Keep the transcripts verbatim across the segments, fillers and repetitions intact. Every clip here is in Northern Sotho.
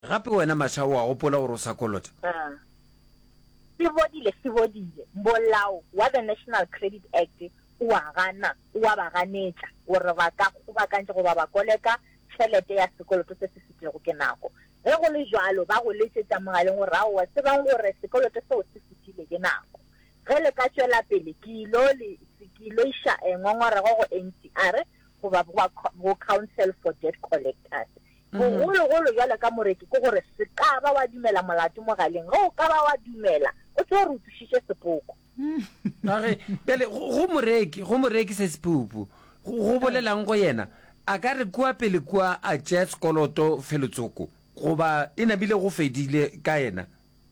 gape wena Masha wa gopola gore o sa kolota ah se bodile se bodile molao wa the National Credit Act wa gana wa ba ganetsa gore ba ka go ba kantse go ba ba koleka tšhelete ya sekoloto se se fitlego ke nako ge go le jalo ba go letsetsa mogaleng gore a wa se bang gore sekoloto seo se fitlile ke nako ge le ka tswela pele ke ilo le sekilo isha engongora go N C R go ba go Council for Debt Collectors go go go jalo ka moreki go gore se ka ba wa dumela molato mogaleng go ka ba wa dumela o tlo re utsishitse sepoko age pele go moreki go moreki se sepupu go bolelang go yena a ka re kwa pele kwa a tšea sekoloto felotsoko goba e nabile go fedile ka yena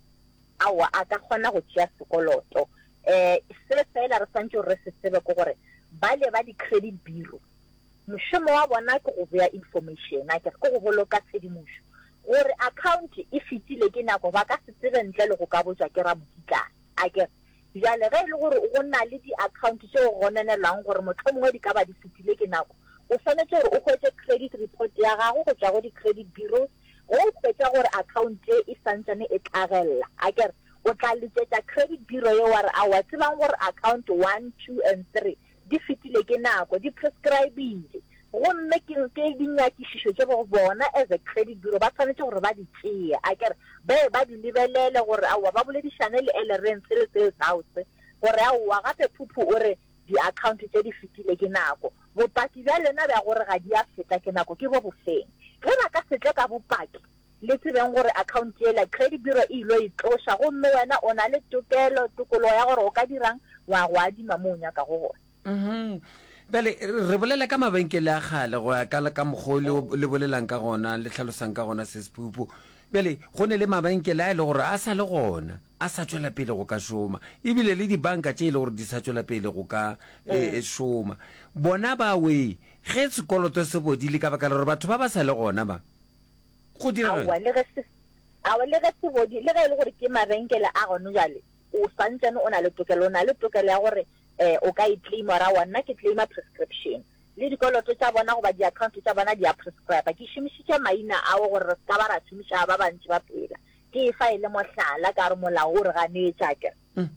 awa a ka kgona go tšea sekoloto eh se fela re santse re se tsebe go gore ba le ba di credit bureau mošomo wa bona ke go bea information a ke go boloka tshedimošo gore account e fitile ke nako ba ka se tsebe ntle le go ka botswa ke ra mokitla a ke jale ge le gore o nna le di account tse go gonenelang gore motho mongwe di ka ba di fitile ke nako o tshwanetse gore o gwetse credit report ya gago go tswa go di credit bureaus go gwetsa gore account e santsane e tlagella a ke o tla letsetsa credit bureau yo wa re a wa tsebang gore account one two and three di fitile ke nako di prescribile gomme ke ke dinyakišišo tse go bona as a credit bureau ba tshwanetse gore ba di tšea a ke be ba di lebelele gore a wa ba boledišane le Ellerens le sales house gore a wa gape phuphu o re di account tse di fitile ke nako bopaki ba lena ba gore ga di a feta ke nako ke bo bofeng ge ba ka setle ka bopaki le tsebeng gore account e la credit bureau e ilo e tlosha gomme wena o na le tokelo tokolo ya gore o ka dirang wa go adima mo nya ka go gona mhm bele re bolela ka mabenkele a gale go ya ka ka mogolo le bolelang ka gona le tlhalosang ka gona se sepupu bele go ne le mabenkele a ile gore a sa le gona a sa tswela pele go ka shoma ebile le dibanka tše ile gore di sa tswela pele go ka shoma bona ba we ge sekoloto se bodile ka baka le gore batho ba ba sa le gona ba go dira awa le ge se awa le ge se bodile le ge le gore ke mabenkele a gone jale o santsane o na le tokelo o na le tokelo ya gore eh o ka i-claima ra wana ke claima prescription le dikoloto tsa bona go ba di account tsa bona di a prescribe ke šomišitše maina a go gore ka ba ra šomiša ba bantši ba phela ke e fa ile mohlala ka re molao o re ganetša ke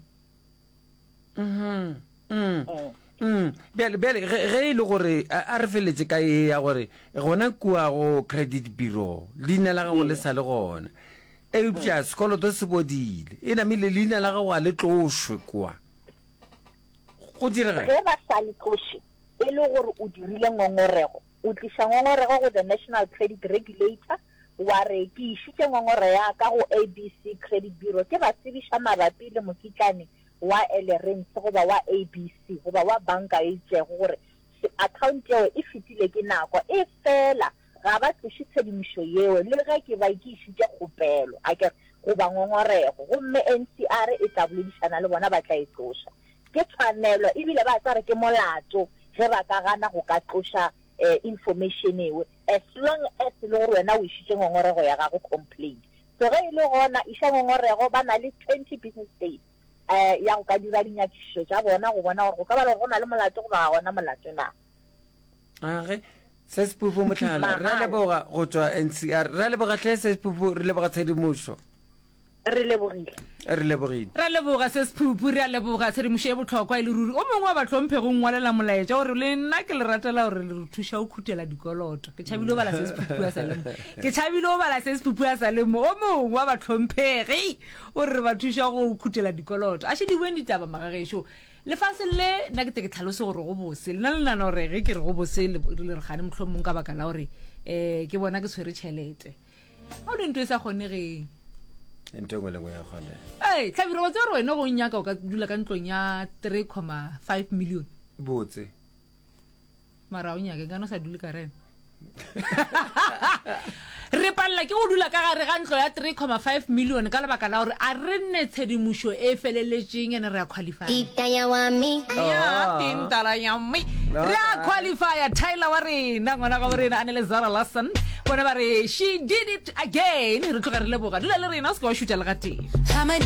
mhm mhm mm bele bele ge ile gore a re feletse ka e ya gore gona kua go credit bureau lina la go le sa le gona e bja sekoloto se bodile e na mile lina la go a le tlošwe kwa go direga ge ba sa le tloše e le gore o dirile ngongorego o tliša ngongorego go the National Credit Regulator wa re ke išitše ngongore ya ka go A B C Credit Bureau ke ba tsebiša mabapi le mokitlane wa Ellerens goba wa A B C goba wa banka e itšego gore account yeo e fitile ke nako e fela ga ba tloše tshedimošo yeo le ge ke ba ke išitše kgopelo a ke goba ngongorego gomme N C R e tla boledišana le bona ba tla e tloša ke tshwanelo ebile ba tsare ke molato ge ba ka gana go ka tloša information ewe as long as le gore wena o išitše ngongorego ya gago complaint so ge e le gona iša ngongorego ba na le twenty business days eh ya go ka dira dinyakišišo tša bona go bona gore go ka ba le go na le molato go ba gona molato na age se sepupu motlhala re leboga go tswa N C R re leboga tle se sepupu re leboga tshedimošo re lebogile re lebogile ra leboga se sepupu re a leboga tshedimošo e botlhokwa e le ruri o mongwe wa batlhomphe go ngwalela molaetša gore le nna ke le ratela gore le re thuša o khutela dikoloto ke tšhabile o bala se sepupu a sa lemo ke tšhabile o bala se sepupu a sa lemo o mongwe wa batlhomphege o re ba thuša go khutela dikoloto a še di buen ditaba magagešo lefase le nna ke te ke tlhalose gore go bose le nna le nana gore ge ke re go bose le re gane mohlomong ka baka la gore um ke bona ke tshwere tšhelete a o dintho e sa kgonegeng ento ngwe lengwe ya gone eh tlhabiro wa tsere wena go nyaka o ka dula ka ntlong ya three point five million botse mara o nyaka ka no sa dule ka rena re palla ke go dula ka gare ga ntlo ya three point five million ka lebaka la gore a re nne tshedimošo e feleletseng ene re a qualify Titaya wa mi ya tintala ya mi re a qualify Tyler wa rena ngwana ga rena ane le Zara Larson bona ba re she did it again re tloga re leboga dula le rena se ka wa shootela ga teng